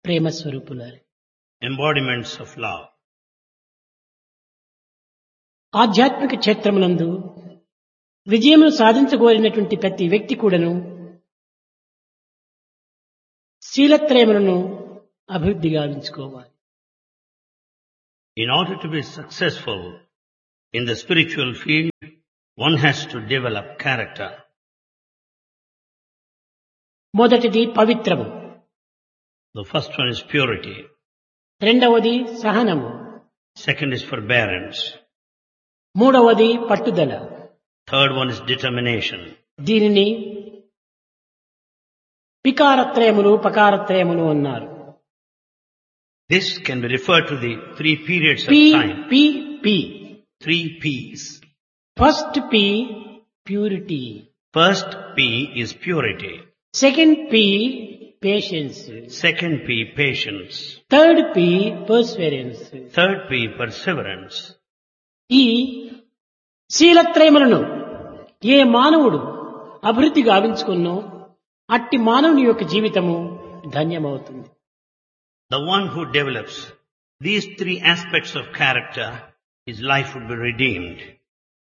Prema స్వరూపులారు. embodiments of love. ఆధ్యాత్మిక క్షేత్రమునందు విజయమును సాధించగోరినటువంటి ప్రతి వ్యక్తి కూడాను శీలత్రయములను అభివృద్ధి గావించుకోవాలి. In order to be successful in the spiritual field, one has to develop character. మొదటిది పవిత్రము, The first one is purity. రెండవది సహనము, Second is forbearance. మూడవది పట్టుదల. Third one is determination. దీనిని పికారత్రయములు పకారత్రయములు అన్నారు. This can be referred to the three periods of P time. P P. Three P's. First P purity, First P is purity. Second P patience, Second P, patience. Third P perseverance. Third P, perseverance. ఈ శీలత్రయములను ఏ మానవుడు అభివృద్ధి గావించుకున్నో అట్టి మానవుని యొక్క జీవితము ధన్యమవుతుంది. The one who develops these three aspects of character, his life would be redeemed.